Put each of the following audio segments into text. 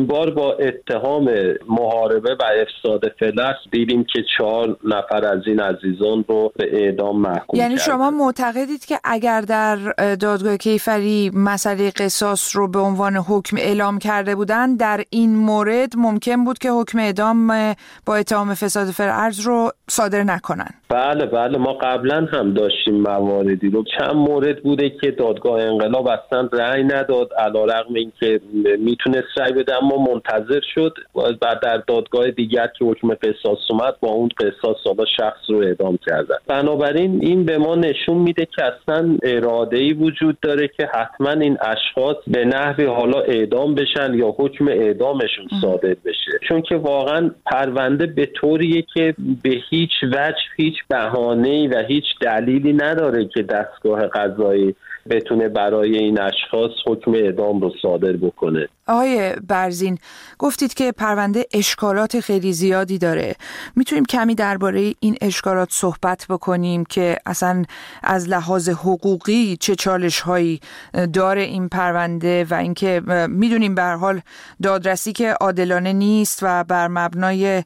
اولین بار با اتهام محاربه و افساد فلک دیدیم که 4 نفر از این عزیزان رو به اعدام محکوم یعنی کرد. شما معتقدید که اگر در دادگاه کیفری مسئله قصاص رو به عنوان حکم اعلام کرده بودن، در این مورد ممکن بود که حکم اعدام با اتهام فساد فرعرض رو صادر نکنن؟ بله ما قبلا هم داشتیم مواردی رو. چند مورد بوده که دادگاه انقلاب اصلا رأی نداد، علیرغم اینکه میتونست رأی بده اما منتظر شد. بعد در دادگاه دیگر که حکم قصاص اومد با اون قصاص شخص رو اعدام کردن. بنابراین این به ما نشون میده که اصلا اراده‌ای وجود داره که حتما این اشخاص به نحوی حالا اعدام بشن یا حکم اعدامشون صادر بشه، چون که واقعا پرونده به طوریه که به هیچ وجه هیچ بهانه‌ای و هیچ دلیلی نداره که دستگاه قضایی بتونه برای این اشخاص حکم اعدام رو صادر بکنه. آقای برزین، گفتید که پرونده اشکالات خیلی زیادی داره. میتونیم کمی درباره این اشکالات صحبت بکنیم که اصلا از لحاظ حقوقی چه چالش‌هایی داره این پرونده و اینکه میدونیم به هر حال دادرسی که عادلانه نیست و بر مبنای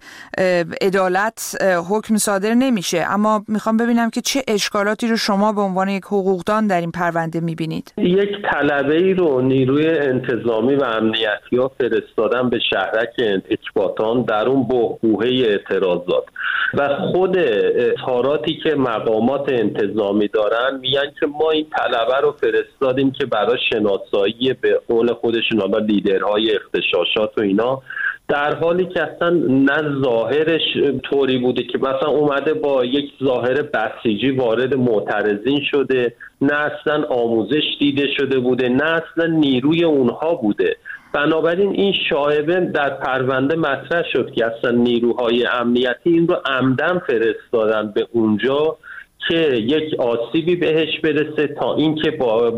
عدالت حکم صادر نمیشه، اما میخوام ببینم که چه اشکالاتی رو شما به عنوان یک حقوقدان در این پرونده میبینید؟ یک طلبه‌ای رو نیروی انتظامی و امنیتی‌ها فرستادن به شهرک اکباتان در اون بحبوحه اعتراضات و خود اظهاراتی که مقامات انتظامی دارن میگن که ما این طلبه رو فرستادیم که برای شناسایی به قول خودشون حالا لیدرهای اغتشاشات و اینا، در حالی که اصلا نه ظاهرش طوری بوده که مثلا اومده با یک ظاهر بسیجی وارد معترضین شده، نه اصلا آموزش دیده شده بوده، نه اصلا نیروی اونها بوده. بنابراین این شایبه در پرونده مطرح شد که اصلا نیروهای امنیتی این رو عمدن فرستادن به اونجا که یک آسیبی بهش برسه تا اینکه با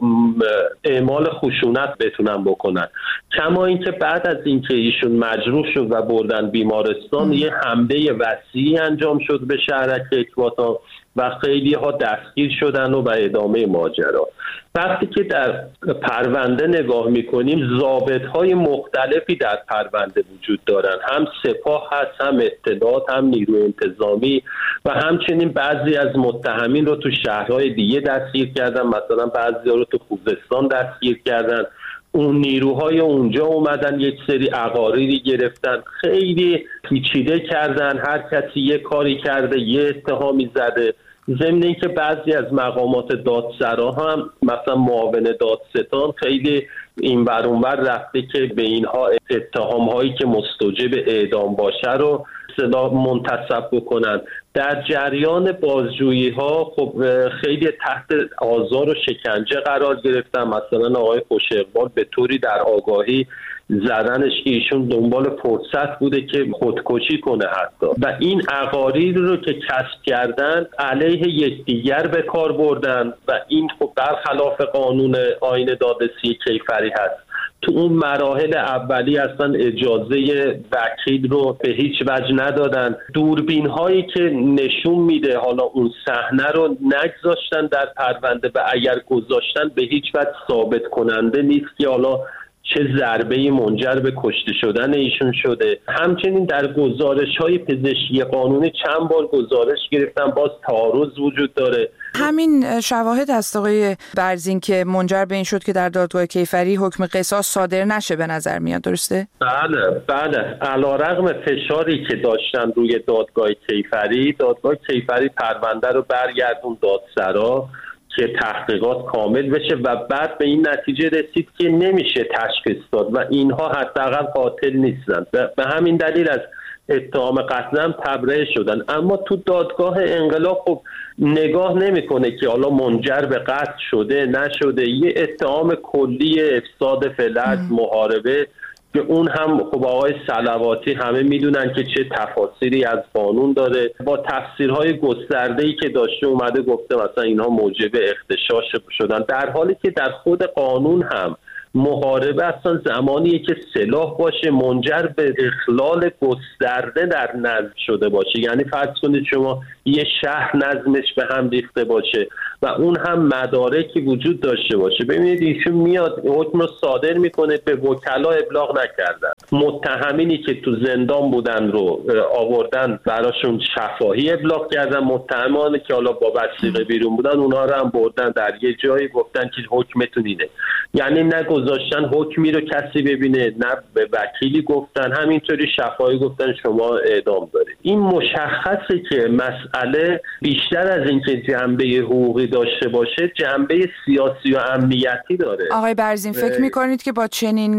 اعمال خشونت بتونن بکنن. کما اینکه بعد از اینکه ایشون مجروح شد و بردن بیمارستان یه حمله وسیعی انجام شد به شهرک اکباتان و خیلی ها دستگیر شدن و به ادامه ماجرا. وقتی که در پرونده نگاه میکنیم ضابط‌های مختلفی در پرونده وجود دارن، هم سپاه هست، هم اطلاعات، هم نیروی انتظامی و همچنین بعضی از متهمین رو تو شهرهای دیگه دستگیر کردن، مثلا بعضی رو تو خوزستان دستگیر کردن. اون نیروهای اونجا اومدن یک سری عقاریدی گرفتن، خیلی پیچیده کردن، هر کسی یه کاری کرده، یه اتهامی زده. ضمن اینکه بعضی از مقامات دادسرا هم مثلا معاون دادستان خیلی این ور اون ور رفته که به اینها اتهام هایی که مستوجب اعدام باشه رو منتصب بکنن. در جریان بازجویی ها خب خیلی تحت آزار و شکنجه قرار گرفتن. مثلا آقای خوش اقبال به طوری در آگاهی زدنش که ایشون دنبال فرصت بوده که خودکشی کنه حتی، و این عقارید رو که کسب کردن علیه یکدیگر به کار بردن و این خب برخلاف قانون آیین دادرسی کیفری هست. تو اون مراحل اولی اصلا اجازه وکیل رو به هیچ وجه ندادن. دوربین هایی که نشون میده حالا اون صحنه رو نگذاشتن در پرونده و اگر گذاشتن به هیچ وجه ثابت کننده نیست که حالا چه ضربه‌ای منجر به کشته شدن ایشون شده. همچنین در گزارش‌های پزشکی قانونی چند بار گزارش گرفتن، باز تعارض وجود داره. همین شواهد هست آقای برزین که منجر به این شد که در دادگاه کیفری حکم قصاص صادر نشه به نظر میاد، درسته؟ بله. علیرغم فشاری که داشتن روی دادگاه کیفری پرونده رو برگردون دادسرا که تحقیقات کامل بشه و بعد به این نتیجه رسید که نمیشه تشخیص داد و اینها حداقل قاتل نیستن. به همین دلیل از اتهام قتل هم تبرئه شدن. اما تو دادگاه انقلاب خب نگاه نمیکنه که حالا منجر به قتل شده نشده، یه اتهام کلی افساد فلک، محاربه که اون هم خب آقای صلواتی همه میدونن که چه تفاسیری از قانون داره، با تفسیرهای گسترده‌ای که داشته اومده گفته مثلا اینها موجب اغتشاش شدن، در حالی که در خود قانون هم محاربه اصلا زمانیه که سلاح باشه منجر به اخلال گسترده در نظم شده باشه. یعنی فرض کنید شما یه شهر نظمش به هم ریخته باشه و اون هم مدارکی وجود داشته باشه. ببینید ایشون میاد حکم رو صادر میکنه، به وکلا ابلاغ نکردن، متهمینی که تو زندان بودن رو آوردن براشون شفاهی ابلاغ کردن، متهمانی که حالا با وثیقه بیرون بودن اونها رو هم بردن در یه جایی گفتن که حکمتون اینه. یعنی نگذاشتن حکمی رو کسی ببینه، نه به وکیلی گفتن، همینطوری شفاهی گفتن شما اعدام دارید. این مشخصه که مسئله بیشتر از اینکه جنبه حقوقی داشته باشه جنبه سیاسی و امنیتی داره. آقای برزین فکر میکنید که با چنین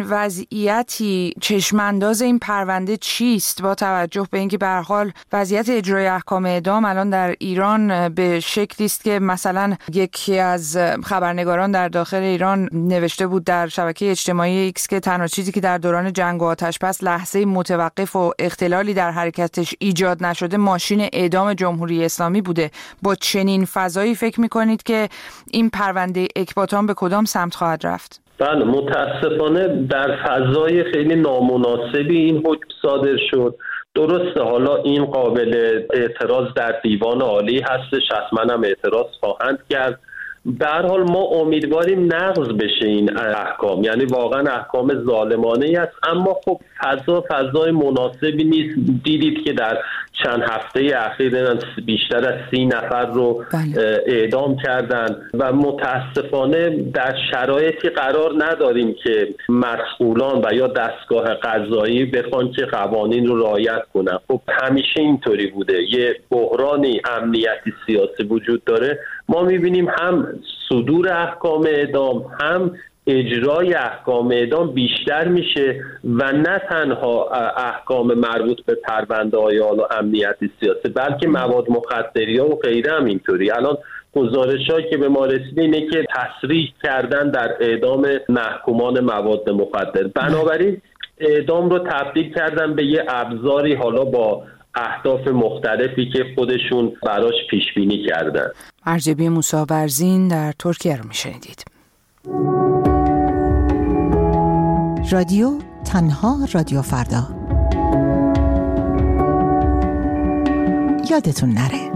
وضعیتی چشمانداز این پرونده چیست، با توجه به اینکه به هر حال وضعیت اجرای احکام اعدام الان در ایران به شکلی است که مثلا یکی از خبرنگاران در داخل ایران نوشته بود در شبکه اجتماعی ایکس که تنها چیزی که در دوران جنگ و آتش‌بس لحظه متوقف و اختلالی در حرکتش ایجاد نشده ماشین اعدام جمهوری اسلامی بوده. با چنین فضایی فکر میکنید که این پرونده اکباتان به کدام سمت خواهد رفت؟ بله، متاسفانه در فضای خیلی نامناسبی این حکم صادر شد. درسته حالا این قابل اعتراض در دیوان عالی هستش، حتما هم اعتراض خواهند کرد. به هر حال ما امیدواریم نقض بشه این احکام، یعنی واقعا احکام ظالمانه است، اما خب فضای مناسبی نیست. دیدید که در چند هفته اخیر بیشتر از 30 نفر رو اعدام کردن و متاسفانه در شرایطی قرار نداریم که مسئولان و یا دستگاه قضایی بخوان که قوانین رو رعایت کنن. خب همیشه اینطوری بوده، یه بحرانی امنیتی سیاسی وجود داره. ما میبینیم هم صدور احکام اعدام هم اجرای احکام اعدام بیشتر میشه و نه تنها احکام مربوط به پرونده‌های امنیتی سیاسی بلکه مواد مخدری‌ها و غیره هم اینطوری. الان گزارش‌هایی که به ما رسیده اینه که تصریح کردن در اعدام محکومان مواد مخدر. بنابراین اعدام رو تبدیل کردن به یه ابزاری حالا با اهداف مختلفی که خودشون براش پیش بینی کردن. ارجبی موسی برزین در ترکیه رو میشنیدید. رادیو تنها رادیو فردا. یادتون نره.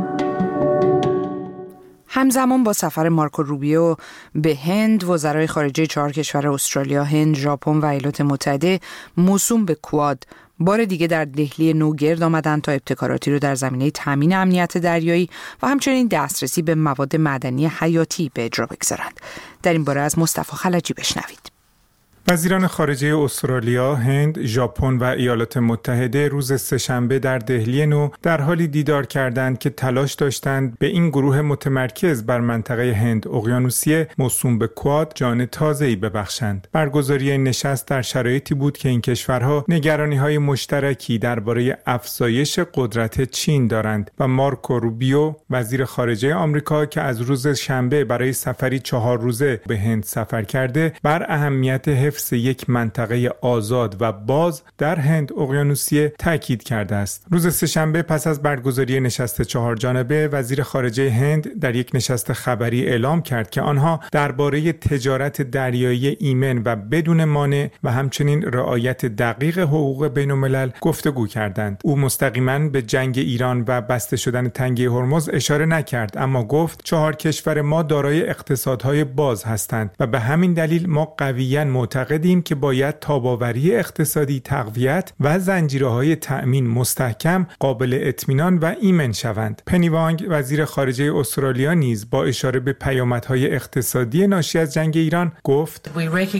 همزمان با سفر مارکو روبیو به هند، وزرای خارجه 4 کشور استرالیا، هند، ژاپن و ایالات متحده موسوم به کواد بار دیگه در دهلی نو گرد آمدن تا ابتکاراتی رو در زمینه تامین امنیت دریایی و همچنین دسترسی به مواد معدنی حیاتی به اجرا بگذارند. در این باره از مصطفی خلجی بشنوید. وزیران خارجه استرالیا، هند، ژاپن و ایالات متحده روز سه‌شنبه در دهلی نو در حالی دیدار کردند که تلاش داشتند به این گروه متمرکز بر منطقه هند اقیانوسیه موسوم به کواد جان تازه‌ای ببخشند. برگزاری این نشست در شرایطی بود که این کشورها نگرانی‌های مشترکی درباره افزایش قدرت چین دارند و مارکو روبیو، وزیر خارجه آمریکا که از روز شنبه برای سفری 4 روزه به هند سفر کرده، بر اهمیت حفظ یک منطقه آزاد و باز در هند اقیانوسیه تاکید کرده است. روز سه‌شنبه پس از برگزاری نشست 4 جانبه، وزیر خارجه هند در یک نشست خبری اعلام کرد که آنها درباره تجارت دریایی ایمن و بدون مانع و همچنین رعایت دقیق حقوق بین‌الملل گفتگو کردند. او مستقیما به جنگ ایران و بسته شدن تنگه هرمز اشاره نکرد، اما گفت 4 کشور ما دارای اقتصادهای باز هستند و به همین دلیل ما قویاً معتقدیم که باید تاب‌آوری اقتصادی تقویت و زنجیره‌های تأمین مستحکم، قابل اطمینان و ایمن شوند. پنی وانگ، وزیر خارجه استرالیا، نیز با اشاره به پیامدهای اقتصادی ناشی از جنگ ایران گفت: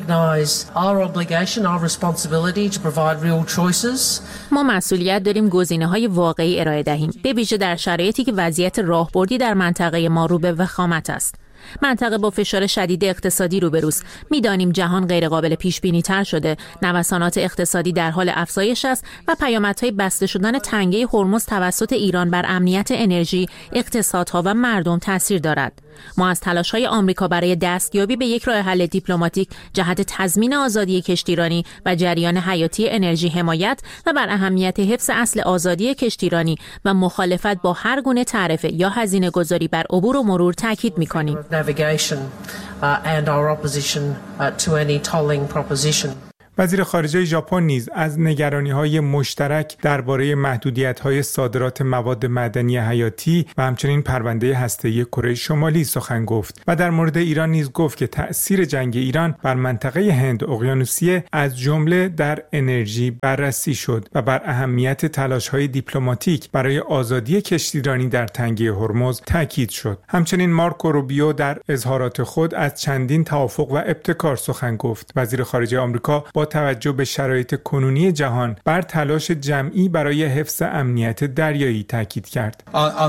ما مسئولیت داریم گزینه‌های واقعی ارائه دهیم، به ویژه در شرایطی که وضعیت راهبردی در منطقه ما رو به وخامت است. منطقه با فشار شدید اقتصادی روبروست. می‌دانیم جهان غیرقابل پیش بینی تر شده، نوسانات اقتصادی در حال افزایش است و پیامدهای بسته شدن تنگه هرمز توسط ایران بر امنیت انرژی، اقتصادها و مردم تاثیر دارد. ما از تلاش‌های آمریکا برای دستیابی به یک راه حل دیپلماتیک جهت تضمین آزادی کشتیرانی و جریان حیاتی انرژی حمایت و بر اهمیت حفظ اصل آزادی کشتیرانی و مخالفت با هر گونه تعرفه یا هزینه‌گذاری بر عبور و مرور تاکید می‌کنیم. وزیر خارجه ژاپن نیز از نگرانی‌های مشترک درباره محدودیت‌های صادرات مواد معدنی حیاتی و همچنین پرونده هسته‌ای کره شمالی سخن گفت و در مورد ایران نیز گفت که تأثیر جنگ ایران بر منطقه هند اقیانوسیه از جمله در انرژی بررسی شد و بر اهمیت تلاش‌های دیپلماتیک برای آزادی کشتیرانی در تنگه هرمز تاکید شد. همچنین مارکو روبیو در اظهارات خود از چندین توافق و ابتکار سخن گفت. وزیر خارجه آمریکا با توجه به شرایط کنونی جهان بر تلاش جمعی برای حفظ امنیت دریایی تاکید کرد.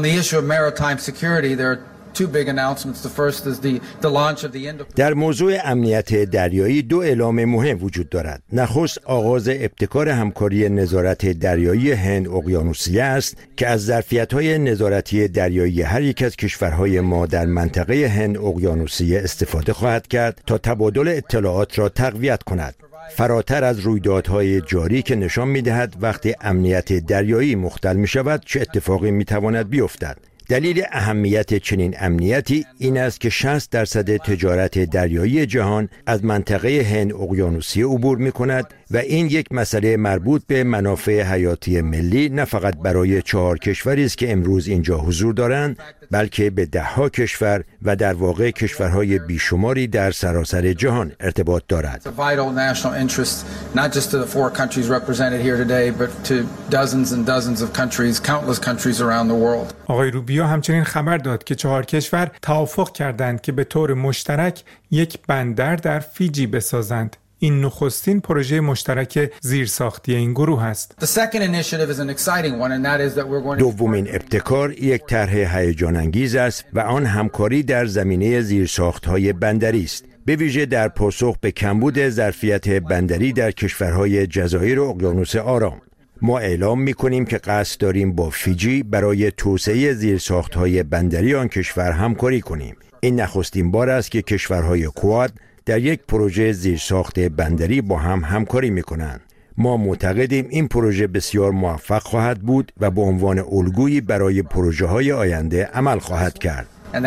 در موضوع امنیت دریایی دو اعلام مهم وجود دارد. نخست آغاز ابتکار همکاری نظارت دریایی هند اقیانوسیه است که از ظرفیت‌های نظارتی دریایی هر یک از کشورهای ما در منطقه هند اقیانوسیه استفاده خواهد کرد تا تبادل اطلاعات را تقویت کند. فراتر از رویدادهای جاری که نشان می‌دهد وقتی امنیت دریایی مختل می‌شود چه اتفاقی می‌تواند بیفتد. دلیل اهمیت چنین امنیتی این است که 60% تجارت دریایی جهان از منطقه هند اقیانوسیه عبور می‌کند و این یک مسئله مربوط به منافع حیاتی ملی نه فقط برای 4 کشوری است که امروز اینجا حضور دارند، بلکه به 10 کشور و در واقع کشورهای بیشماری در سراسر جهان ارتباط دارد. آقای روبیو همچنین خبر داد که 4 کشور توافق کردند که به طور مشترک یک بندر در فیجی بسازند. این نخستین پروژه مشترک زیرساختی این گروه است. دومین ابتکار یک طرح هیجان انگیز است و آن همکاری در زمینه زیرساخت‌های بندری است. به ویژه در پاسخ به کمبود ظرفیت بندری در کشورهای جزایر اقیانوس آرام. ما اعلام می‌کنیم که قصد داریم با فیجی برای توسعه زیرساخت‌های بندری آن کشور همکاری کنیم. این نخستین بار است که کشورهای کواد در یک پروژه زیرساخت بندری با هم همکاری می‌کنند. ما معتقدیم این پروژه بسیار موفق خواهد بود و به عنوان الگویی برای پروژه‌های آینده عمل خواهد کرد.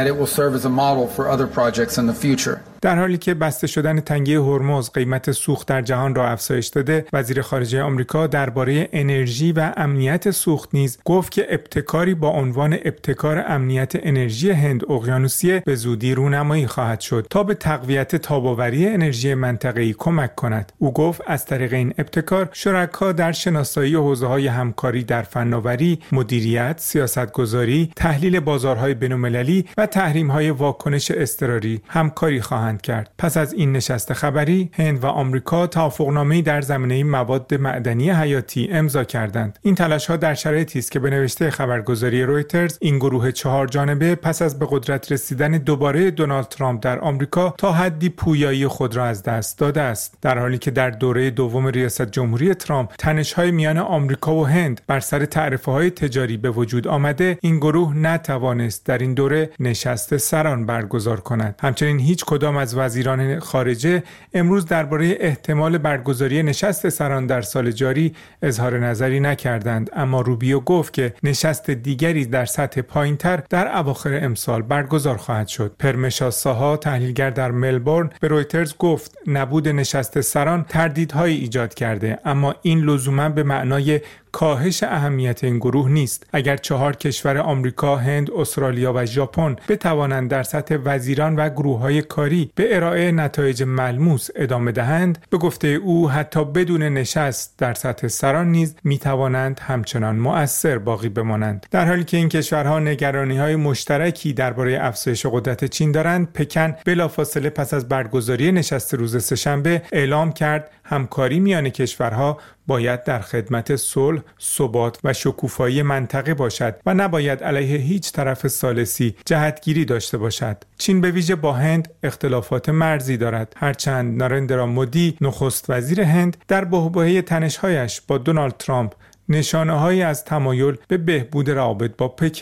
در حالی که بسته شدن تنگه هرمز قیمت سوخت در جهان را افزایش داده، وزیر خارجه آمریکا درباره انرژی و امنیت سوخت نیز گفت که ابتکاری با عنوان ابتکار امنیت انرژی هند اقیانوسیه به زودی رونمایی خواهد شد تا به تقویت تاب‌آوری انرژی منطقه‌ای کمک کند. او گفت از طریق این ابتکار شرکا در شناسایی حوزه‌های همکاری در فناوری، مدیریت، سیاستگذاری، تحلیل بازارهای بین‌المللی و تحریم‌های واکنش اضطراری همکاری خواهند کرد. پس از این نشست خبری، هند و آمریکا توافقنامه‌ای در زمینه مواد معدنی حیاتی امضا کردند. این تلاش‌ها در شرایطی است که به نوشته خبرگزاری رویترز این گروه 4 جانبه پس از به قدرت رسیدن دوباره دونالد ترامپ در آمریکا تا حدی پویایی خود را از دست داده است. در حالی که در دوره دوم ریاست جمهوری ترامپ تنش‌های میان آمریکا و هند بر سر تعرفه‌های تجاری به وجود آمده، این گروه نتوانست در این دوره نشست سران برگزار کند. همچنین هیچ کدام از وزیران خارجه امروز درباره احتمال برگزاری نشست سران در سال جاری اظهار نظری نکردند، اما روبیو گفت که نشست دیگری در سطح پایین‌تر در اواخر امسال برگزار خواهد شد. پرمشا ساها، تحلیلگر در ملبورن، به رویترز گفت نبود نشست سران تردیدهایی ایجاد کرده، اما این لزوما به معنای کاهش اهمیت این گروه نیست. اگر 4 کشور آمریکا، هند، استرالیا و ژاپن بتوانند در سطح وزیران و گروه‌های کاری به ارائه نتایج ملموس ادامه دهند، به گفته او حتی بدون نشست در سطح سران نیز میتوانند همچنان مؤثر باقی بمانند. در حالی که این کشورها نگرانی‌های مشترکی درباره افزایش قدرت چین دارند، پکن بلافاصله پس از برگزاری نشست روز سه‌شنبه اعلام کرد همکاری میان کشورها باید در خدمت صلح، ثبات و شکوفایی منطقه باشد و نباید علیه هیچ طرف ثالثی جهتگیری داشته باشد. چین به ویژه با هند اختلافات مرزی دارد، هرچند نارندرا مودی نخست وزیر هند در بحبوحه تنش‌هایش با دونالد ترامپ نشانه‌هایی از تمایل به بهبود روابط با پکن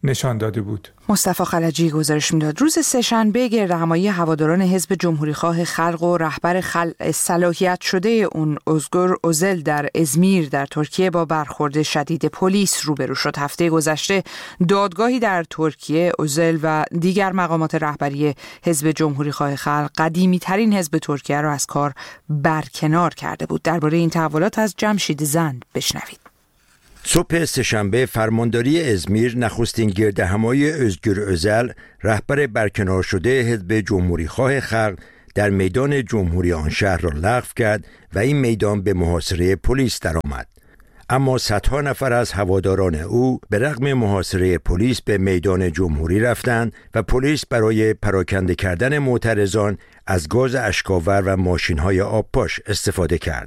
نشان داده بود. مصطفی خلجی گزارش میداد. روز سه‌شنبه گردهمایی هواداران حزب جمهوریخواه خلق و رهبر صلاحیت شده اون ازگور اوزل در ازمیر در ترکیه با برخورد شدید پلیس روبرو شد. هفته گذشته دادگاهی در ترکیه اوزل و دیگر مقامات رهبری حزب جمهوریخواه خلق قدیمی ترین حزب ترکیه را از کار برکنار کرده بود. درباره این تحولات از جمشید زند بشنوید. صبح سه‌شنبه فرمانداری ازمیر نخستین گردهمایی özgür özel رهبر برکنار شده حزب جمهوریخواه خلق در میدان جمهوری آن شهر را لغو کرد و این میدان به محاصره پلیس درآمد. اما صدها نفر از هواداران او به رغم محاصره پلیس به میدان جمهوری رفتند و پلیس برای پراکنده کردن معترضان از گاز اشک‌آور و ماشین‌های آبپاش استفاده کرد.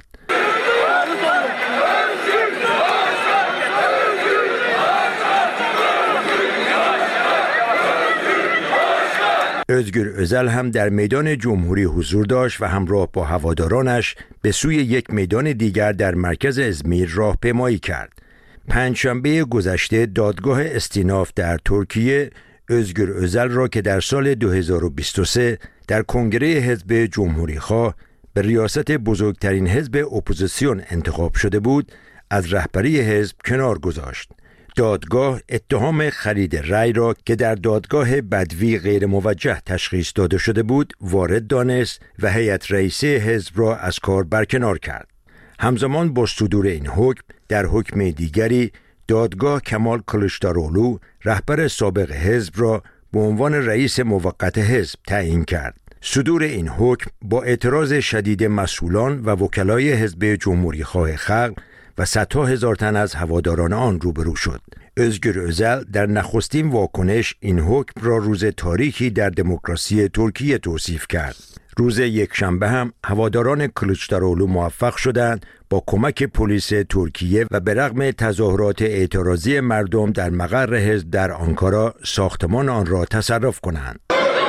özgür özel هم در میدان جمهوری حضور داشت و همراه با هوادارانش به سوی یک میدان دیگر در مرکز ازمیر راهپیمایی کرد. پنجشنبه گذشته دادگاه استیناف در ترکیه özgür özel را که در سال 2023 در کنگره حزب جمهوریخواه به ریاست بزرگترین حزب اپوزیسیون انتخاب شده بود از رهبری حزب کنار گذاشت. دادگاه اتهام خرید رأی را که در دادگاه بدوی غیر موجه تشخیص داده شده بود وارد دانست و هیئت رئیسه حزب را از کار برکنار کرد. همزمان با صدور این حکم در حکم دیگری دادگاه کمال کلیچداروغلو رهبر سابق حزب را به عنوان رئیس موقت حزب تعیین کرد. صدور این حکم با اعتراض شدید مسئولان و وکلای حزب جمهوریخواه خلق و صدها هزار تن از هواداران آن روبرو شد. özgür özel در نخستین واکنش این حکم را روز تاریخی در دموکراسی ترکیه توصیف کرد. روز یکشنبه هم هواداران کلیچداروغلو موفق شدند با کمک پلیس ترکیه و به رغم تظاهرات اعتراضی مردم در مقر حزب در آنکارا ساختمان آن را تصرف کنند.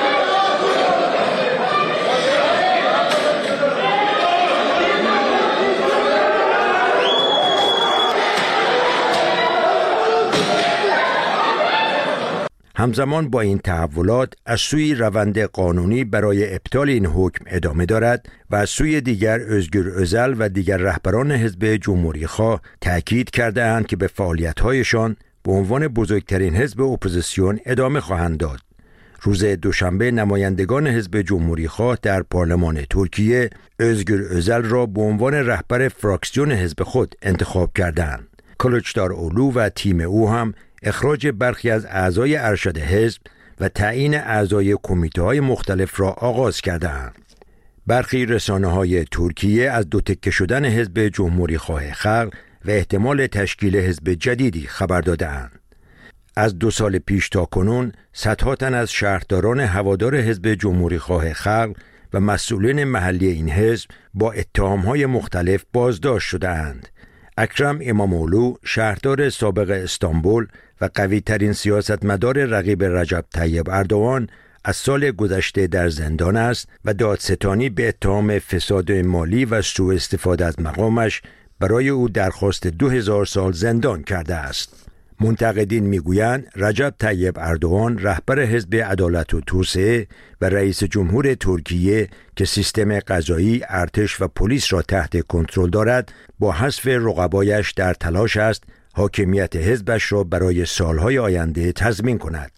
همزمان با این تحولات از سوی روند قانونی برای ابطال این حکم ادامه دارد و از سوی دیگر özgür özel و دیگر رهبران حزب جمهوریخواه تأکید کرده‌اند که به فعالیت‌هایشان به عنوان بزرگترین حزب اپوزیسیون ادامه خواهند داد. روز دوشنبه نمایندگان حزب جمهوریخواه در پارلمان ترکیه özgür özel را به عنوان رهبر فراکسیون حزب خود انتخاب کردند. کلیچداروغلو و تیم او هم اخراج برخی از اعضای ارشد حزب و تعیین اعضای کمیته‌های مختلف را آغاز کردند. برخی رسانه‌های ترکیه از دو تکه شدن حزب جمهوریخواه خلق و احتمال تشکیل حزب جدیدی خبر داده‌اند. از 2 سال پیش تا کنون صدها تن از شهرداران هوادار حزب جمهوریخواه خلق و مسئولین محلی این حزب با اتهام‌های مختلف بازداشت شده‌اند. اکرم اماموغلو شهردار سابق استانبول و قوی ترین سیاستمدار رقیب رجب طیب اردوغان از سال گذشته در زندان است و دادستانی به اتهام فساد مالی و سوء استفاده از مقامش برای او درخواست 2000 سال زندان کرده است. منتقدین میگویند رجب طیب اردوغان رهبر حزب عدالت و توسعه و رئیس جمهور ترکیه که سیستم قضایی، ارتش و پلیس را تحت کنترل دارد با حذف رقبایش در تلاش است حاکمیت حزبش را برای سالهای آینده تضمین کند.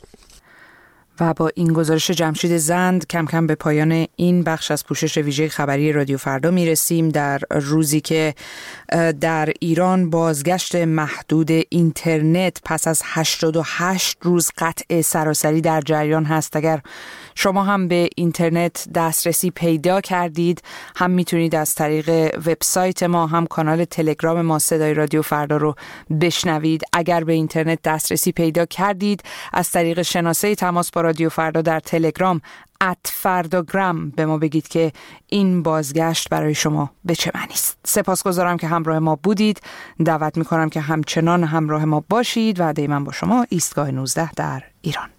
و با این گزارش جمشید زند کم کم به پایان این بخش از پوشش ویژه خبری رادیو فردا میرسیم، در روزی که در ایران بازگشت محدود اینترنت پس از 88 روز قطع سراسری در جریان هست. اگر شما هم به اینترنت دسترسی پیدا کردید هم میتونید از طریق وبسایت ما هم کانال تلگرام ما صدای رادیو فردا رو بشنوید. اگر به اینترنت دسترسی پیدا کردید از طریق شناسه تماس با رادیو فردا در تلگرام @فرداگرام به ما بگید که این بازگشت برای شما به چه معنی است. سپاسگزارم که همراه ما بودید. دعوت میکنم که همچنان همراه ما باشید. وعده من با شما ایستگاه 19 در ایران.